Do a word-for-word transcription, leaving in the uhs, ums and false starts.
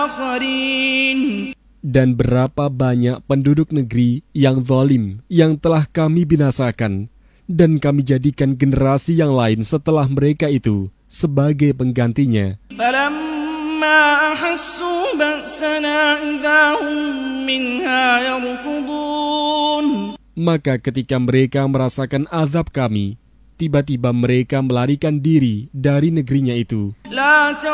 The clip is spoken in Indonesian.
Dan berapa banyak penduduk negeri yang zalim yang telah kami binasakan, dan kami jadikan generasi yang lain setelah mereka itu sebagai penggantinya. Maka ketika mereka merasakan azab kami, tiba-tiba mereka melarikan diri dari negerinya itu.